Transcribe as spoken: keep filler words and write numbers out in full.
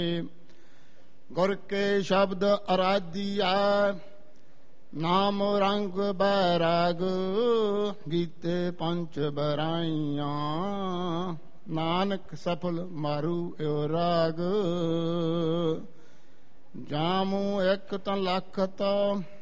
ਗੁਰ ਕੇ ਸ਼ਬਦ ਅਰਾਧਿਆ ਨਾਮ ਰੰਗ ਬੈਰਾਗ ਗੀਤੇ ਪੰਚ ਬਰਾਈਆਂ ਨਾਨਕ ਸਫਲ ਮਾਰੂ ਏਉ ਰਾਗ ਜਾਮੂ ਇੱਕ ਤਾਂ ਲੱਖ ਤੋਂ